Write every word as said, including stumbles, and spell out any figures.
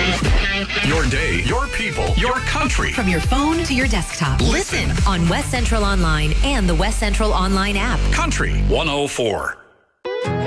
Your day, your people, your country. From your phone to your desktop. Listen on West Central Online and the West Central Online app. Country one oh four.